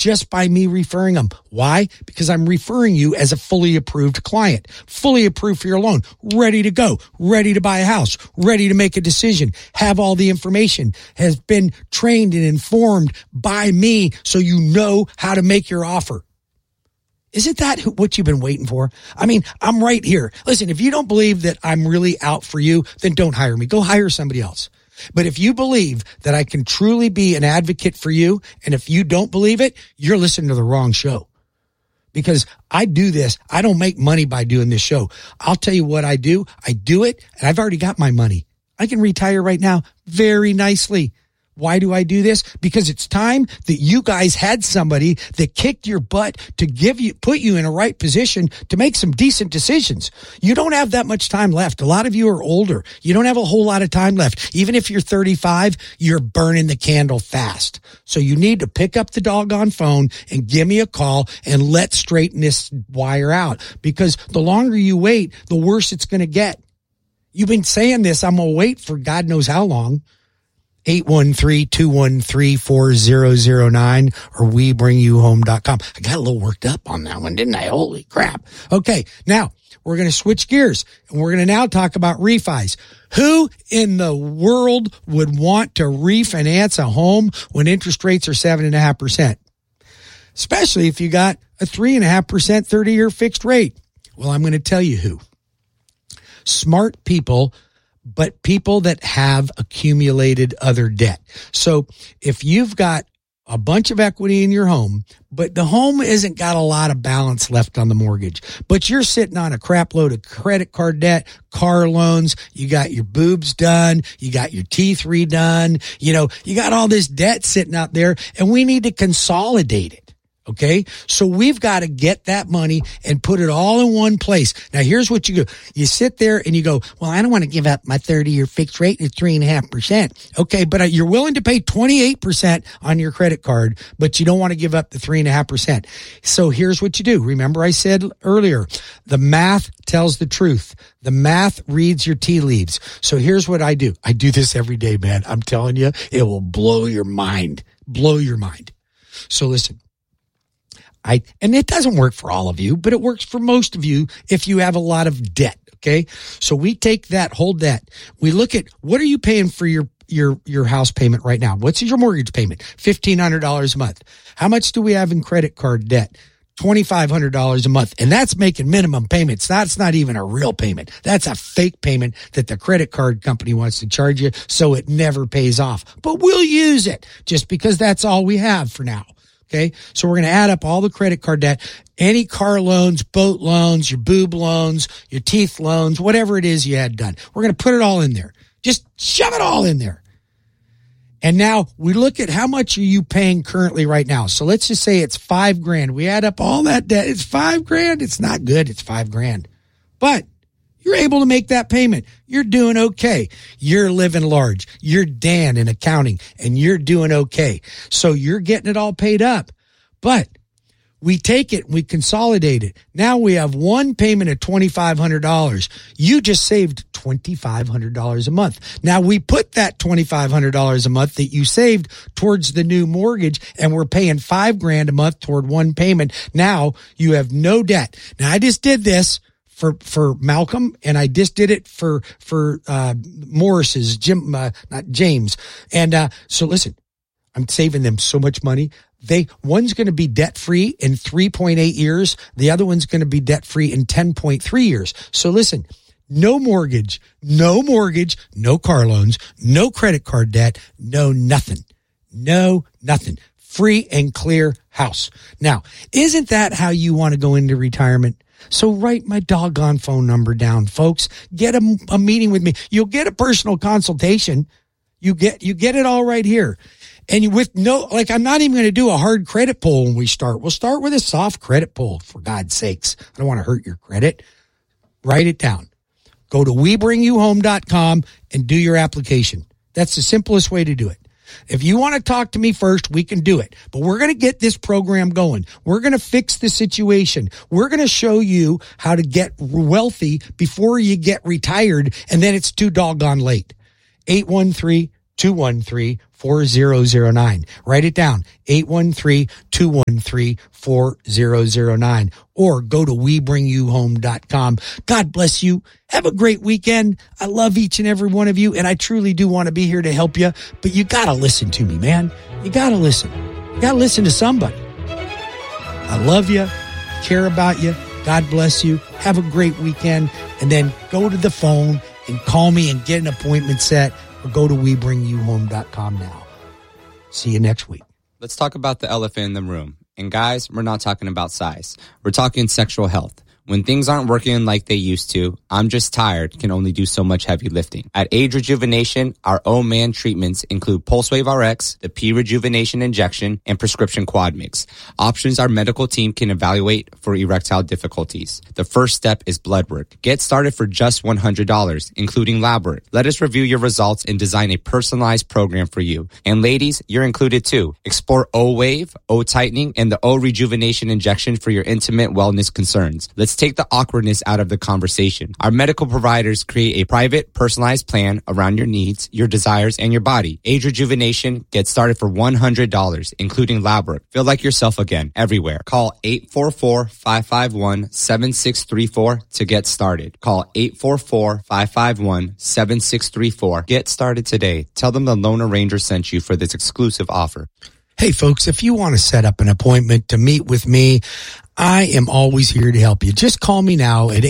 just by me referring them. Why? Because I'm referring you as a fully approved client, fully approved for your loan, ready to go, ready to buy a house, ready to make a decision, have all the information, has been trained and informed by me so you know how to make your offer. Isn't that what you've been waiting for? I mean, I'm right here. Listen, if you don't believe that I'm really out for you, then don't hire me. Go hire somebody else. But if you believe that I can truly be an advocate for you, and if you don't believe it, you're listening to the wrong show. Because I do this. I don't make money by doing this show. I'll tell you what I do. I do it, and I've already got my money. I can retire right now very nicely. Why do I do this? Because it's time that you guys had somebody that kicked your butt to put you in a right position to make some decent decisions. You don't have that much time left. A lot of you are older. You don't have a whole lot of time left. Even if you're 35, you're burning the candle fast. So you need to pick up the doggone phone and give me a call and let's straighten this wire out. Because the longer you wait, the worse it's going to get. You've been saying this, I'm going to wait for God knows how long. 813-213-4009 or WeBringYouHome.com. I got a little worked up on that one, didn't I? Holy crap. Okay. Now we're going to switch gears and we're going to now talk about refis. Who in the world would want to refinance a home when interest rates are 7.5%? Especially if you got a 3.5% 30-year fixed rate. Well, I'm going to tell you who. Smart people, but people that have accumulated other debt. So if you've got a bunch of equity in your home, but the home isn't got a lot of balance left on the mortgage, but you're sitting on a crap load of credit card debt, car loans, you got your boobs done, you got your teeth redone, you got all this debt sitting out there and we need to consolidate it. Okay. So we've got to get that money and put it all in one place. Now here's what you do. You sit there and you go, well, I don't want to give up my 30-year fixed rate at 3.5%. Okay. But you're willing to pay 28% on your credit card, but you don't want to give up the 3.5%. So here's what you do. Remember I said earlier, the math tells the truth. The math reads your tea leaves. So here's what I do. I do this every day, man. I'm telling you, it will blow your mind. Blow your mind. So listen. And it doesn't work for all of you, but it works for most of you if you have a lot of debt, okay? So we take that whole debt. We look at what are you paying for your house payment right now? What's your mortgage payment? $1,500 a month. How much do we have in credit card debt? $2,500 a month. And that's making minimum payments. That's not even a real payment. That's a fake payment that the credit card company wants to charge you so it never pays off. But we'll use it just because that's all we have for now. Okay. So we're going to add up all the credit card debt, any car loans, boat loans, your boob loans, your teeth loans, whatever it is you had done. We're going to put it all in there. Just shove it all in there. And now we look at how much are you paying currently right now. So let's just say it's $5,000. We add up all that debt. It's $5,000. It's not good. It's $5,000, but you're able to make that payment. You're doing okay. You're living large. You're Dan in accounting and you're doing okay. So you're getting it all paid up, but we take it and we consolidate it. Now we have one payment of $2,500. You just saved $2,500 a month. Now we put that $2,500 a month that you saved towards the new mortgage and we're paying $5,000 a month toward one payment. Now you have no debt. Now I just did this for Malcolm, and I just did it for Morris's, not James. And, so listen, I'm saving them so much money. One's going to be debt free in 3.8 years. The other one's going to be debt free in 10.3 years. So listen, no mortgage, no car loans, no credit card debt, no nothing. Free and clear house. Now, isn't that how you want to go into retirement? So write my doggone phone number down, folks. Get a meeting with me. You'll get a personal consultation. You get it all right here. And I'm not even going to do a hard credit pull when we start. We'll start with a soft credit pull, for God's sakes. I don't want to hurt your credit. Write it down. Go to WeBringYouHome.com and do your application. That's the simplest way to do it. If you want to talk to me first, we can do it. But we're going to get this program going. We're going to fix the situation. We're going to show you how to get wealthy before you get retired, and then it's too doggone late. 813-213-4009. Write it down, 813-213-4009. Or go to WeBringYouHome.com. God bless you. Have a great weekend. I love each and every one of you, and I truly do want to be here to help you, but you got to listen to me, man. You got to listen. You got to listen to somebody. I love you, care about you. God bless you. Have a great weekend, and then go to the phone and call me and get an appointment set, or go to WeBringYouHome.com now. See you next week. Let's talk about the elephant in the room. And guys, we're not talking about size. We're talking sexual health. When things aren't working like they used to, I'm Just Tired can only do so much heavy lifting. At Age Rejuvenation, our Oh Man treatments include PulseWave RX, the P Rejuvenation Injection, and Prescription Quad Mix. Options our medical team can evaluate for erectile difficulties. The first step is blood work. Get started for just $100, including lab work. Let us review your results and design a personalized program for you. And ladies, you're included too. Explore O-Wave, O-Tightening, and the O-Rejuvenation Injection for your intimate wellness concerns. Let's take the awkwardness out of the conversation. Our medical providers create a private, personalized plan around your needs, your desires, and your body. Age Rejuvenation gets started for $100, including lab work. Feel like yourself again, everywhere. Call 844-551-7634 to get started. Call 844-551-7634. Get started today. Tell them the Lone Ranger sent you for this exclusive offer. Hey, folks, if you want to set up an appointment to meet with me, I am always here to help you. Just call me now at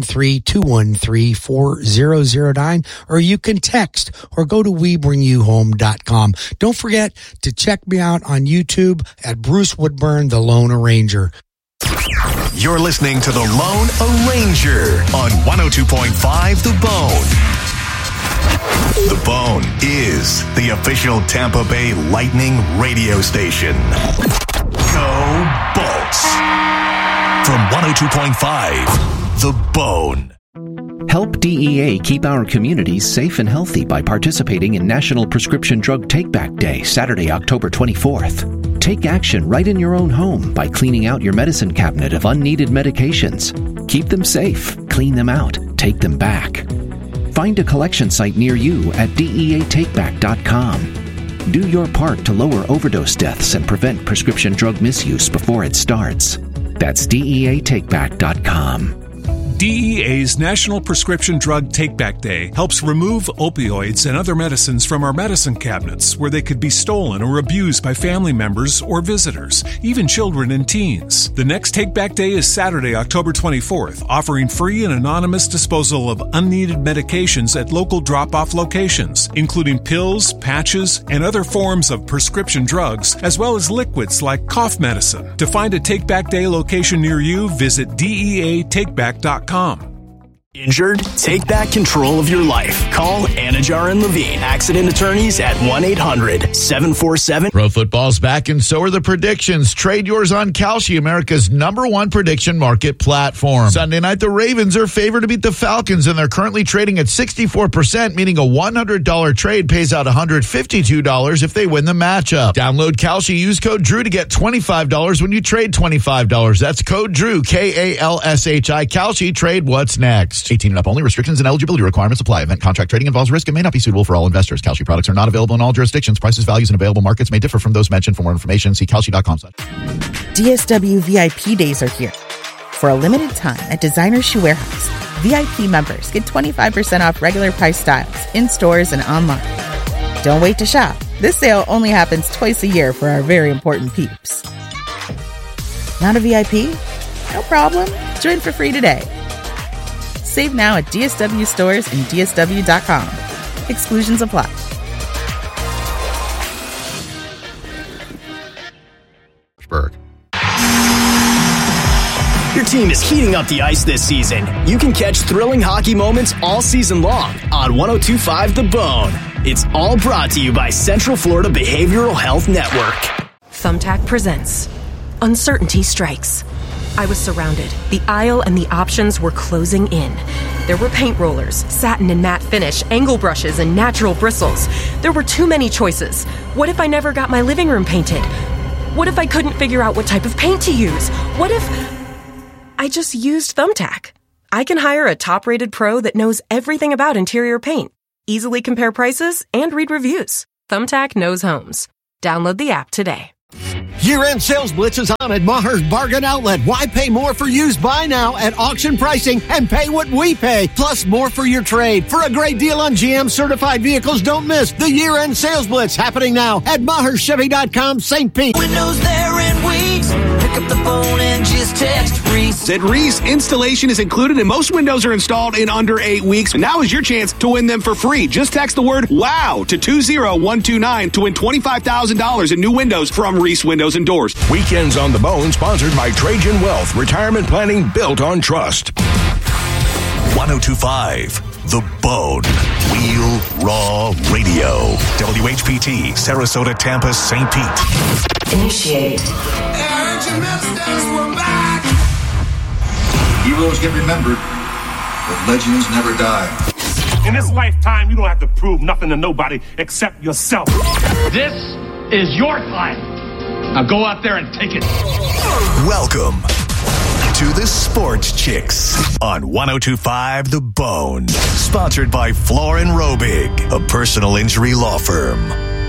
813-213-4009, or you can text or go to WeBringYouHome.com. Don't forget to check me out on YouTube at Bruce Woodburn, the Lone Ranger. You're listening to the Lone Ranger on 102.5 The Bone. The Bone is the official Tampa Bay Lightning radio station. Go Bolts! From 102.5 The Bone. Help DEA keep our communities safe and healthy by participating in National Prescription Drug Take-Back Day, Saturday, October 24th. Take action right in your own home by cleaning out your medicine cabinet of unneeded medications. Keep them safe, clean them out, take them back. Find a collection site near you at DEATakeback.com. Do your part to lower overdose deaths and prevent prescription drug misuse before it starts. That's DEATakeback.com. DEA's National Prescription Drug Take-Back Day helps remove opioids and other medicines from our medicine cabinets where they could be stolen or abused by family members or visitors, even children and teens. The next Take-Back Day is Saturday, October 24th, offering free and anonymous disposal of unneeded medications at local drop-off locations, including pills, patches, and other forms of prescription drugs, as well as liquids like cough medicine. To find a Take-Back Day location near you, visit DEATakeback.com. Injured? Take back control of your life. Call Anajar and Levine, accident attorneys at 1-800-747. Pro football's back, and so are the predictions. Trade yours on Kalshi, America's #1 prediction market platform. Sunday night, the Ravens are favored to beat the Falcons, and they're currently trading at 64%, meaning a $100 trade pays out $152 if they win the matchup. Download Kalshi, use code DREW to get $25 when you trade $25. That's code DREW, K-A-L-S-H-I. Kalshi, trade what's next. 18 and up only. Restrictions and eligibility requirements apply. Event contract trading involves risk and may not be suitable for all investors. Kalshi products are not available in all jurisdictions. Prices, values, and available markets may differ from those mentioned. For more information, see Kalshi.com. DSW VIP days are here. For a limited time at Designer Shoe Warehouse, VIP members get 25% off regular price styles in stores and online. Don't wait to shop. This sale only happens twice a year for our very important peeps. Not a VIP? No problem. Join for free today. Save now at DSW stores and DSW.com. Exclusions apply. Your team is heating up the ice this season. You can catch thrilling hockey moments all season long on 102.5 The Bone. It's all brought to you by Central Florida Behavioral Health Network. Thumbtack presents Uncertainty Strikes. I was surrounded. The aisle and the options were closing in. There were paint rollers, satin and matte finish, angle brushes, and natural bristles. There were too many choices. What if I never got my living room painted? What if I couldn't figure out what type of paint to use? What if I just used Thumbtack? I can hire a top-rated pro that knows everything about interior paint. easily compare prices, and read reviews. Thumbtack knows homes. Download the app today. Year-end sales blitz is on at Maher's Bargain Outlet. Why pay more for used? Buy now at auction pricing and pay what we pay, plus more for your trade. For a great deal on GM certified vehicles, don't miss the year-end sales blitz happening now at MaherChevy.com, St. Pete. Windows there in weeks. Pick up the phone and just text Reese. At Reese, installation is included and most windows are installed in under 8 weeks. Now is your chance to win them for free. Just text the word WOW to 20129 to win $25,000 in new windows from Reese Windows and Doors. Weekends on the Bone, sponsored by Trajan Wealth. Retirement planning built on trust. 1025 The Bone. Wheel Raw Radio. WHPT, Sarasota, Tampa, St. Pete. Initiate. We're back. Heroes get remembered, but legends never die. In this lifetime, you don't have to prove nothing to nobody except yourself. This is your time. Now go out there and take it. Welcome to the Sports Chicks on 1025 The Bone. Sponsored by Floor & Robig, a personal injury law firm.